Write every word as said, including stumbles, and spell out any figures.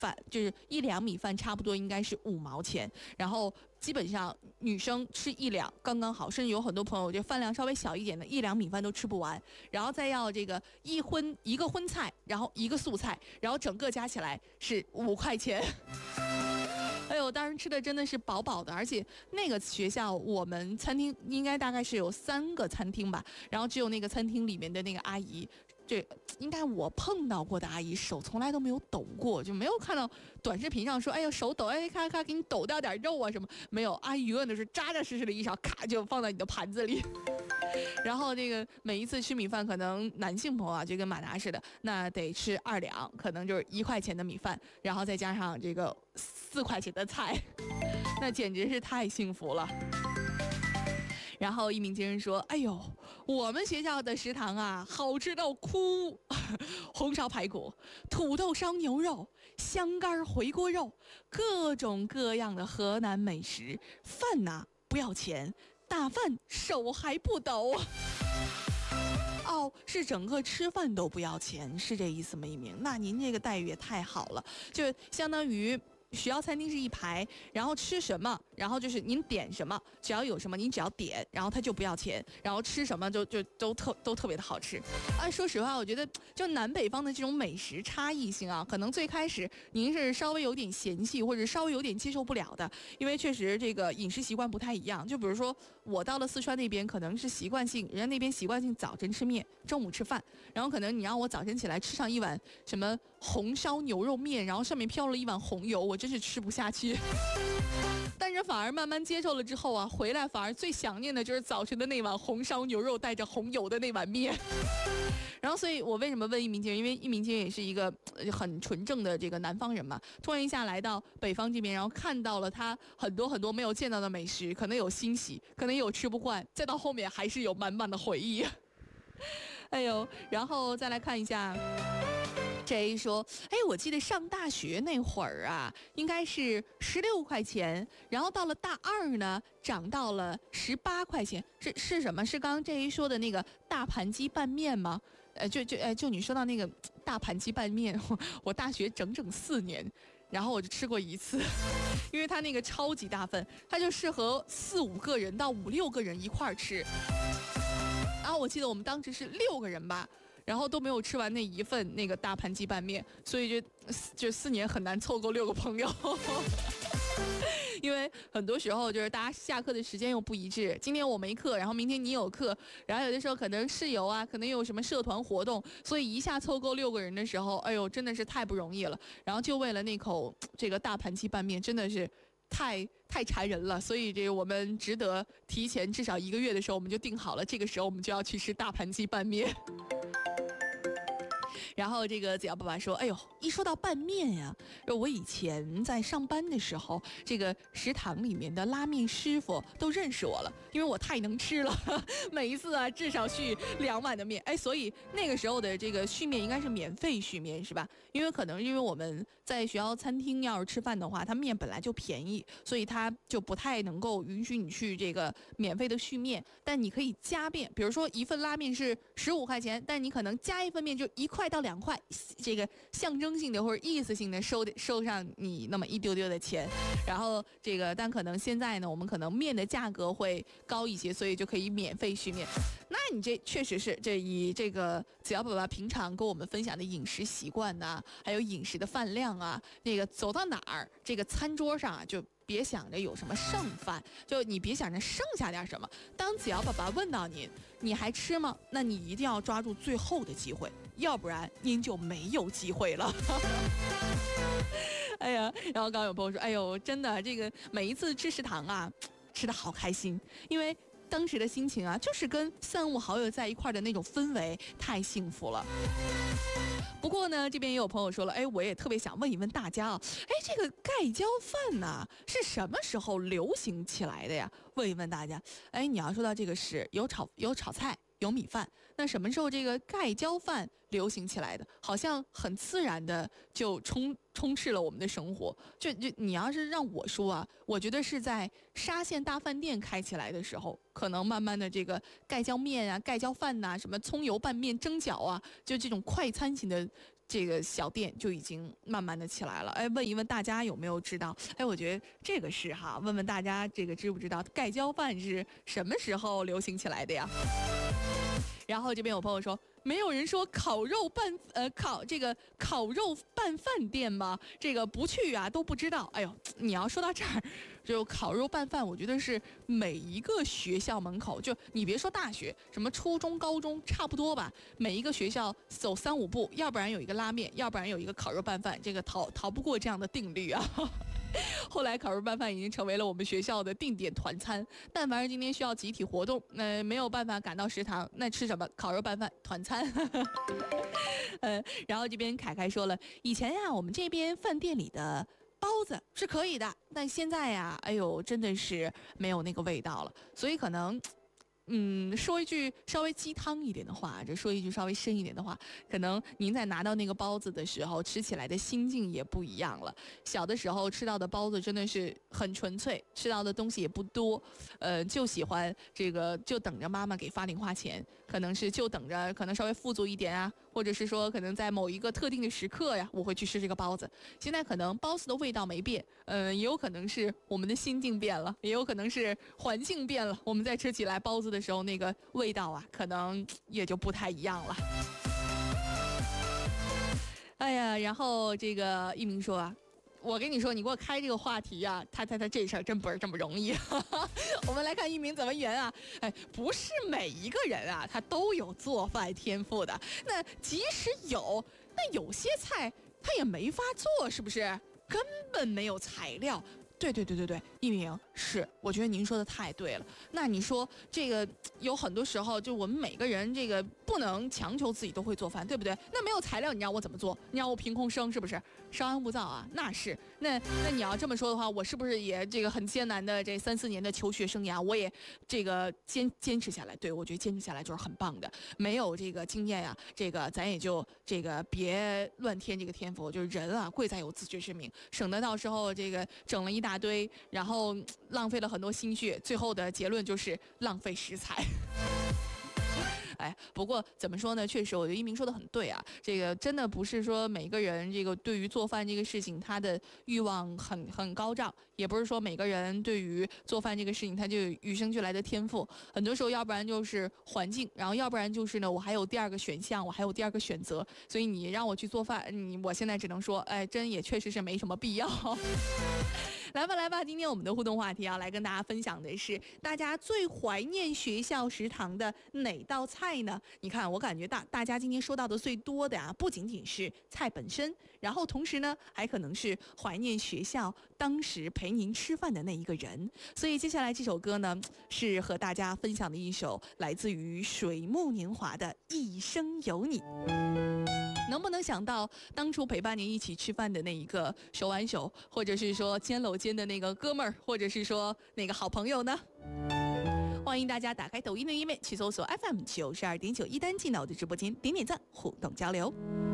饭，就是一两米饭差不多应该是五毛钱，然后基本上女生吃一两刚刚好，甚至有很多朋友这饭量稍微小一点的，一两米饭都吃不完，然后再要这个一荤一个荤菜，然后一个素菜，然后整个加起来是五块钱。哎呦，当时吃的真的是饱饱的，而且那个学校我们餐厅应该大概是有三个餐厅吧，然后只有那个餐厅里面的那个阿姨，这应该我碰到过的阿姨手从来都没有抖过，就没有看到短视频上说哎呦手抖，哎咔咔给你抖掉点肉啊什么，没有，阿姨永远都是扎扎实实的一勺咔就放在你的盘子里。然后这个每一次吃米饭，可能男性朋友啊就跟马达似的，那得吃二两，可能就是一块钱的米饭，然后再加上这个四块钱的菜，那简直是太幸福了。然后一鸣惊人说：“哎呦，我们学校的食堂啊，好吃到哭！红烧排骨、土豆烧牛肉、香干回锅肉，各种各样的河南美食。饭呐不要钱，打饭手还不抖。”哦，是整个吃饭都不要钱，是这意思吗？一鸣，那您这个待遇也太好了，就相当于学校餐厅是一排，然后吃什么，然后就是您点什么，只要有什么您只要点，然后他就不要钱，然后吃什么就就都特都特别的好吃。啊，说实话，我觉得就南北方的这种美食差异性啊，可能最开始您是稍微有点嫌弃或者稍微有点接受不了的，因为确实这个饮食习惯不太一样。就比如说我到了四川那边，可能是习惯性，人家那边习惯性早晨吃面，中午吃饭，然后可能你让我早晨起来吃上一碗什么红烧牛肉面，然后上面飘了一碗红油，我真是吃不下去。但是反而慢慢接受了之后啊，回来反而最想念的就是早晨的那碗红烧牛肉带着红油的那碗面。然后所以我为什么问一鸣惊人，因为一鸣惊人也是一个很纯正的这个南方人嘛，突然一下来到北方这边，然后看到了他很多很多没有见到的美食，可能有欣喜，可能有吃不惯，再到后面还是有满满的回忆。哎呦，然后再来看一下J 说，哎，我记得上大学那会儿啊，应该是十六块钱，然后到了大二呢，涨到了十八块钱。是是什么？是刚刚 J 说的那个大盘鸡拌面吗？呃，就就呃，就你说到那个大盘鸡拌面，我, 我大学整整四年，然后我就吃过一次，因为它那个超级大份，它就适合四五个人到五六个人一块儿吃。然后我记得我们当时是六个人吧。然后都没有吃完那一份那个大盘鸡拌面，所以就就四年很难凑够六个朋友。因为很多时候就是大家下课的时间又不一致，今天我没课，然后明天你有课，然后有的时候可能室友啊，可能有什么社团活动，所以一下凑够六个人的时候，哎呦，真的是太不容易了。然后就为了那口这个大盘鸡拌面，真的是太太馋人了，所以这个我们值得提前至少一个月的时候，我们就定好了，这个时候我们就要去吃大盘鸡拌面。然后这个子瑶爸爸说，哎呦，一说到拌面呀，我以前在上班的时候，这个食堂里面的拉面师傅都认识我了，因为我太能吃了，每一次啊至少续两碗的面。哎，所以那个时候的这个续面应该是免费续面是吧？因为可能因为我们在学校餐厅要是吃饭的话，它面本来就便宜，所以它就不太能够允许你去这个免费的续面，但你可以加面，比如说一份拉面是十五块钱，但你可能加一份面就一块到两块，这个象征性的或者意思性的收收上你那么一丢丢的钱，然后这个但可能现在呢，我们可能面的价格会高一些，所以就可以免费续面。那你这确实是这以这个子瑶爸爸平常跟我们分享的饮食习惯呐，还有饮食的饭量啊，那个走到哪儿这个餐桌上啊就别想着有什么剩饭，就你别想着剩下点什么。当子瑶爸爸问到您，你还吃吗？那你一定要抓住最后的机会，要不然您就没有机会了。哎呀，然后刚刚有朋友说，哎呦，真的这个每一次吃食堂啊，吃得好开心，因为当时的心情啊，就是跟三五好友在一块的那种氛围太幸福了。不过呢，这边也有朋友说了，哎，我也特别想问一问大家啊，哎，这个盖浇饭呢是什么时候流行起来的呀？问一问大家，哎，你要说到这个是有炒有炒菜。有米饭，那什么时候这个盖浇饭流行起来的？好像很自然的就充充斥了我们的生活。就就你要是让我说啊，我觉得是在沙县大饭店开起来的时候，可能慢慢的这个盖浇面啊、盖浇饭呐、啊、什么葱油拌面、蒸饺啊，就这种快餐型的这个小店就已经慢慢的起来了。哎，问一问大家有没有知道？哎，我觉得这个是哈，问问大家这个知不知道盖浇饭是什么时候流行起来的呀？然后这边有朋友说，没有人说烤肉拌呃烤这个烤肉拌饭店吗？这个不去啊都不知道。哎呦，你要说到这儿，就烤肉拌饭，我觉得是每一个学校门口，就你别说大学，什么初中、高中差不多吧，每一个学校走三五步，要不然有一个拉面，要不然有一个烤肉拌饭，这个逃逃不过这样的定律啊。后来烤肉拌饭已经成为了我们学校的定点团餐，但凡是今天需要集体活动，那、呃、没有办法赶到食堂，那吃什么？烤肉拌饭团餐。呃，然后这边凯凯说了，以前呀，我们这边饭店里的包子是可以的，但现在呀，哎呦，真的是没有那个味道了，所以可能。嗯，说一句稍微鸡汤一点的话，这说一句稍微深一点的话，可能您在拿到那个包子的时候，吃起来的心境也不一样了。小的时候吃到的包子真的是很纯粹，吃到的东西也不多，呃，就喜欢这个，就等着妈妈给发零花钱，可能是就等着，可能稍微富足一点啊，或者是说可能在某一个特定的时刻呀，我会去吃这个包子。现在可能包子的味道没变，嗯、呃，也有可能是我们的心境变了，也有可能是环境变了，我们在吃起来包子的时候，那个味道啊，可能也就不太一样了。哎呀，然后这个一鸣说啊，我跟你说，你给我开这个话题啊，他他他这事儿真不是这么容易。我们来看一鸣怎么圆啊。哎，不是每一个人啊，他都有做饭天赋的。那即使有，那有些菜他也没法做，是不是？根本没有材料。对对对对对，一鸣是，我觉得您说的太对了。那你说这个有很多时候，就我们每个人这个不能强求自己都会做饭，对不对？那没有材料，你让我怎么做？你让我凭空生，是不是？稍安勿躁啊，那是。那那你要这么说的话，我是不是也这个很艰难的这三四年的求学生涯，我也这个坚坚持下来？对，我觉得坚持下来就是很棒的。没有这个经验呀、啊，这个咱也就这个别乱添这个天赋，就是人啊，贵在有自知之明，省得到时候这个整了一大。大堆，然后浪费了很多心血，最后的结论就是浪费食材。哎，不过怎么说呢？确实，我觉得一鸣说的很对啊。这个真的不是说每个人这个对于做饭这个事情，他的欲望很很高涨，也不是说每个人对于做饭这个事情，他就有与生俱来的天赋。很多时候，要不然就是环境，然后要不然就是呢，我还有第二个选项，我还有第二个选择。所以你让我去做饭，你我现在只能说，哎，真也确实是没什么必要。来吧来吧，今天我们的互动话题要来跟大家分享的是，大家最怀念学校食堂的哪道菜呢？你看，我感觉大大家今天说到的最多的啊，不仅仅是菜本身，然后同时呢，还可能是怀念学校当时陪您吃饭的那一个人。所以接下来这首歌呢，是和大家分享的一首来自于水木年华的《一生有你》。能不能想到当初陪伴您一起吃饭的那一个手挽手，或者是说肩搂肩的那个哥们儿，或者是说那个好朋友呢？欢迎大家打开抖音的页面去搜索 F M 九十二点九一丹进到我的直播间，点点赞，互动交流。